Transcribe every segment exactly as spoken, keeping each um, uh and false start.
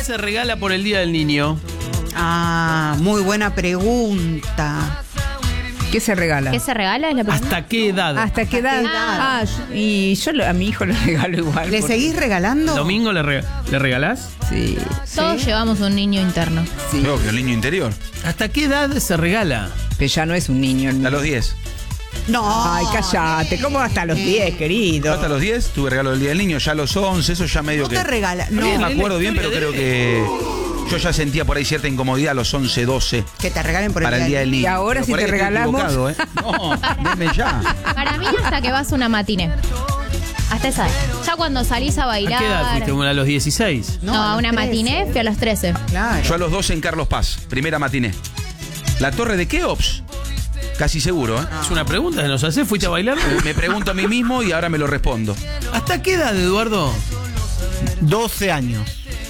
se regala por el Día del Niño? Ah, muy buena pregunta. ¿Qué se regala? ¿Qué se regala? Es la pregunta. ¿Hasta qué edad? ¿Hasta qué edad? qué edad? Ah, yo- y yo lo- a mi hijo lo regalo igual. ¿Le porque- seguís regalando? ¿Domingo le, re- le regalás? Sí. Todos sí, llevamos un niño interno. sí. Creo que el niño interior. ¿Hasta qué edad se regala? Pero ya no es un niño. el A niño. los diez. No. Ay, cállate. ¿Cómo hasta los diez, Yo querido? hasta los diez tuve regalo del Día del Niño, ya a los once, eso ya medio No que... te regala. No No, me acuerdo bien, pero creo que yo ya sentía por ahí cierta incomodidad a los once, doce que te regalen por para el Día del Niño. Y ahora Pero si por ahí te estoy regalamos- equivocado, ¿eh? No, denme ya. Para mí hasta que vas a una matiné. Hasta esa edad. Ya cuando salís a ¿A bailar. qué edad fuiste? ¿A los dieciséis? No, a los una trece. matiné fui a los trece. Claro. Yo a los doce en Carlos Paz, primera matiné. La torre de Keops, casi seguro, ¿eh? Es una pregunta que nos haces. ¿Fuiste a bailar? Me pregunto a mí mismo y ahora me lo respondo. ¿Hasta qué edad, Eduardo? doce años.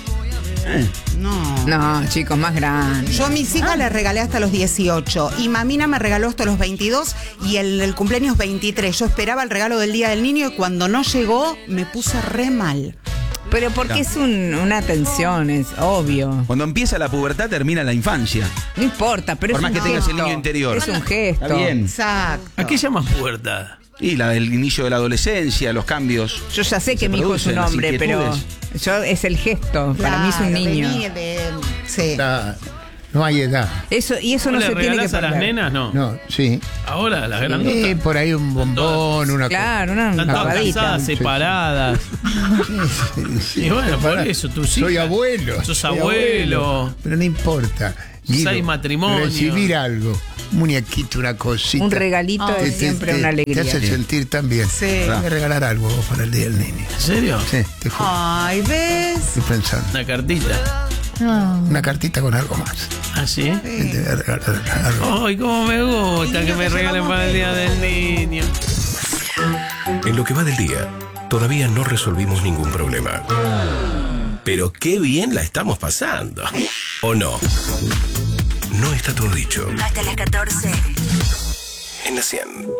No. No, chicos, más grandes. Yo a mis hijas les regalé hasta los dieciocho y Mamina me regaló hasta los veintidós y el, el cumpleaños veintitrés. Yo esperaba el regalo del Día del Niño y cuando no llegó me puse re mal. Pero porque es un- una tensión, es obvio. Cuando empieza la pubertad termina la infancia. No importa, pero Por es más un que tengas el gesto. niño interior. Es un gesto. Está bien. Exacto. ¿A qué llamas pubertad? Y la del inicio de la adolescencia, los cambios. Yo ya sé que Se mi hijo es un producen las hombre, pero inquietudes. yo es el gesto. Para mí es un Claro, niño. vení de- sí. Está- no hay edad. Eso, y eso ¿Vos no le se tiene que regalás a las perder. nenas? No. No, sí. Ahora, las grandotas. Eh, por ahí un bombón, una Claro, una Están todas babadita. casadas, separadas. cosa. Y bueno, por eso tú sí. Soy abuelo. Sos soy abuelo. Pero no importa. Seis matrimonios. Recibir algo. Un muñequito, una cosita. Un regalito Ay, es te- siempre te- una alegría. Te hace sentir tan bien. Sí. Voy a regalar algo vos para el Día del Niño. ¿En serio? Sí, te juro. Ay, ¿ves? Estoy pensando. Una cartita. No. Una cartita con algo más. ¿Ah, sí? Te voy a regalar algo. Ay, cómo me gusta que me regalen para el Día del Niño. En lo que va del día, todavía no resolvimos ningún problema. Pero qué bien la estamos pasando. ¿O no? No está todo dicho. Hasta las catorce. En la cien.